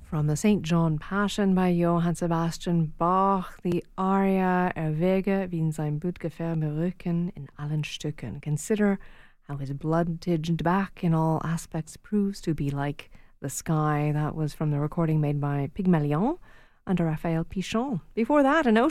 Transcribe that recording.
From the St. John Passion by Johann Sebastian Bach, the aria Wege wie in sein blutgefärbte Rücken in allen Stücken. Consider how his blood-tinged back in all aspects proves to be like the sky. That was from the recording made by Pygmalion under Raphael Pichon. Before that, an